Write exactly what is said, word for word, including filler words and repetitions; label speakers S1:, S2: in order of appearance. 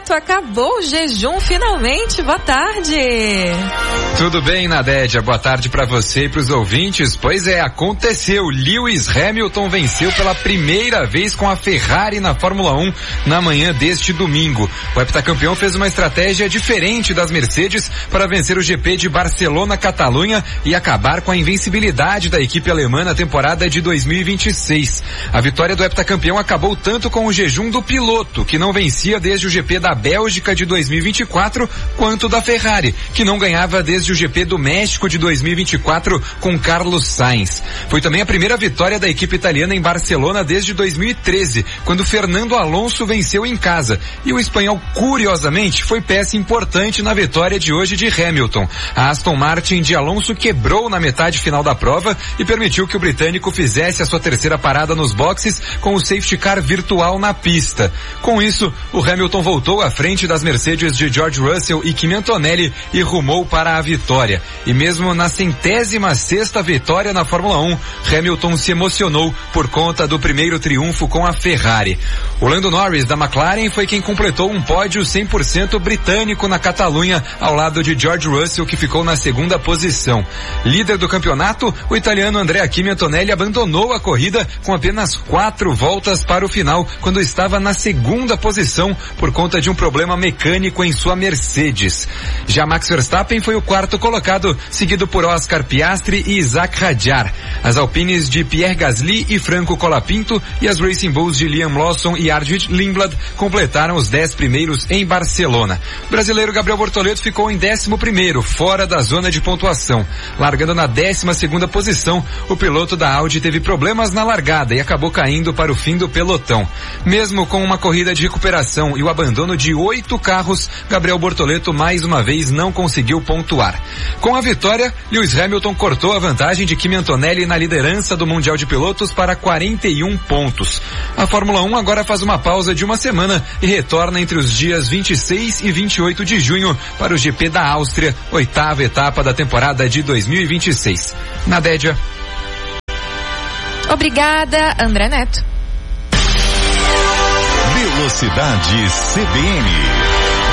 S1: Neto, acabou o jejum finalmente, boa tarde.
S2: Tudo bem, Nadédia, boa tarde para você e para os ouvintes. Pois é, aconteceu, Lewis Hamilton venceu pela primeira vez com a Ferrari na Fórmula um na manhã deste domingo. O heptacampeão fez uma estratégia diferente das Mercedes para vencer o G P de Barcelona-Catalunha e acabar com a invencibilidade da equipe alemã na temporada de dois mil e vinte e seis. A vitória do heptacampeão acabou tanto com o jejum do piloto, que não vencia desde o G P da Bélgica de dois mil e vinte e quatro, quanto da Ferrari, que não ganhava desde o G P do México de dois mil e vinte e quatro com Carlos Sainz. Foi também a primeira vitória da equipe italiana em Barcelona desde dois mil e treze, quando Fernando Alonso venceu em casa. E o espanhol, curiosamente, foi peça importante na vitória de hoje de Hamilton. A Aston Martin de Alonso quebrou na metade final da prova e permitiu que o britânico fizesse a sua terceira parada nos boxes com o safety car virtual na pista. Com isso, o Hamilton voltou à frente das Mercedes de George Russell e Kimi Antonelli e rumou para a vitória. E mesmo na centésima sexta vitória na Fórmula um, Hamilton se emocionou por conta do primeiro triunfo com a Ferrari. O Lando Norris da McLaren foi quem completou um pódio cem por cento britânico na Catalunha, ao lado de George Russell, que ficou na segunda posição. Líder do campeonato, o italiano Andrea Kimi Antonelli abandonou a corrida com apenas quatro voltas para o final, quando estava na segunda posição por conta de um problema mecânico em sua Mercedes. Já Max Verstappen foi o quarto colocado, seguido por Oscar Piastri e Isaac Hadjar. As Alpines de Pierre Gasly e Franco Colapinto e as Racing Bulls de Liam Lawson e Arvid Lindblad completaram os dez primeiros em Barcelona. O brasileiro Gabriel Bortoleto ficou em décimo primeiro, fora da zona de pontuação. Largando na décima segunda posição, o piloto da Audi teve problemas na largada e acabou caindo para o fim do pelotão. Mesmo com uma corrida de recuperação e o abandono de oito carros, Gabriel Bortoleto mais uma vez não conseguiu pontuar. Com a vitória, Lewis Hamilton cortou a vantagem de Kimi Antonelli na liderança do Mundial de Pilotos para quarenta e um pontos. A Fórmula um agora faz uma pausa de uma semana e retorna entre os dias vinte e seis e vinte e oito de junho para o G P da Áustria, oitava etapa da temporada de dois mil e vinte e seis. Nadédia.
S1: Obrigada, André Neto.
S3: Velocidade C B N.